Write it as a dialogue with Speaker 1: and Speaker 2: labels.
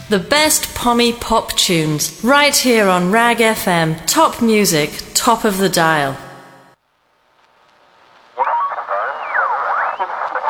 Speaker 1: The best pommy pop tunes, right here on Rag FM. Top music, top of the dial.